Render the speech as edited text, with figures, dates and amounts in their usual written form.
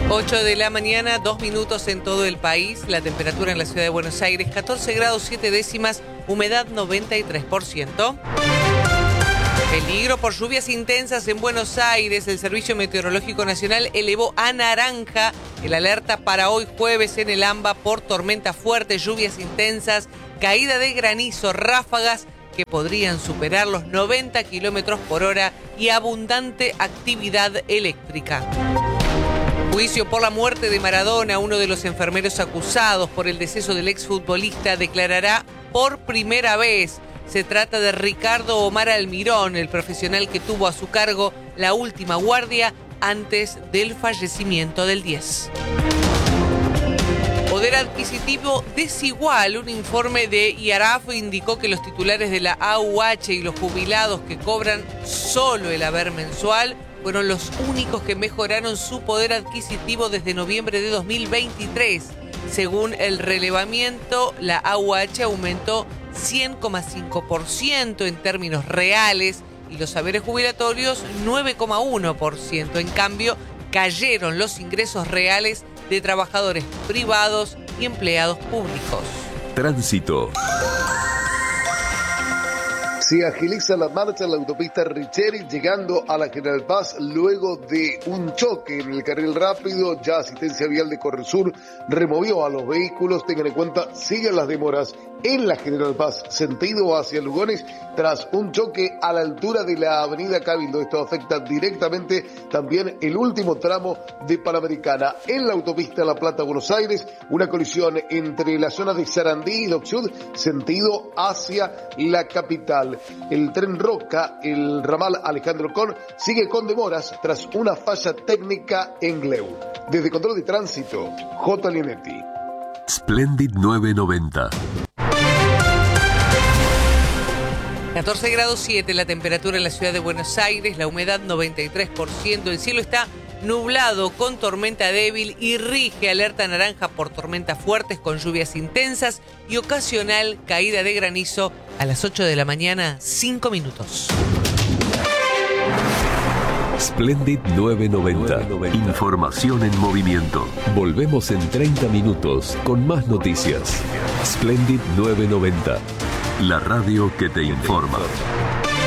8 de la mañana, 2 minutos en todo el país. La temperatura en la ciudad de Buenos Aires, 14 grados 7 décimas, humedad 93%. Peligro por lluvias intensas en Buenos Aires. El Servicio Meteorológico Nacional elevó a naranja el alerta para hoy jueves en el AMBA por tormenta fuerte, lluvias intensas, caída de granizo, ráfagas que podrían superar los 90 kilómetros por hora y abundante actividad eléctrica. Juicio por la muerte de Maradona. Uno de los enfermeros acusados por el deceso del exfutbolista declarará por primera vez. Se trata de Ricardo Omar Almirón, el profesional que tuvo a su cargo la última guardia antes del fallecimiento del 10. Poder adquisitivo desigual. Un informe de IARAF indicó que los titulares de la AUH y los jubilados que cobran solo el haber mensual fueron los únicos que mejoraron su poder adquisitivo desde noviembre de 2023. Según el relevamiento, la AUH aumentó 100,5% en términos reales y los haberes jubilatorios 9,1%. En cambio, cayeron los ingresos reales de trabajadores privados y empleados públicos. Tránsito. Se agiliza la marcha en la autopista Richeri llegando a la General Paz luego de un choque en el carril rápido. Ya Asistencia Vial de Corresur removió a los vehículos. Tengan en cuenta, siguen las demoras en la General Paz, sentido hacia Lugones, tras un choque a la altura de la avenida Cabildo. Esto afecta directamente también el último tramo de Panamericana. En la autopista La Plata-Buenos Aires, una colisión entre la zona de Sarandí y Dock Sud, sentido hacia la capital. El tren Roca, el ramal Alejandro Korn, sigue con demoras tras una falla técnica en Gleu. Desde Control de Tránsito, J. Linetti. Splendid 990. 14 grados 7 la temperatura en la ciudad de Buenos Aires, la humedad 93%, el cielo está nublado con tormenta débil y rige alerta naranja por tormentas fuertes con lluvias intensas y ocasional caída de granizo a las 8 de la mañana, 5 minutos. Splendid 990. Información en movimiento. Volvemos en 30 minutos con más noticias. Splendid 990. La radio que te informa.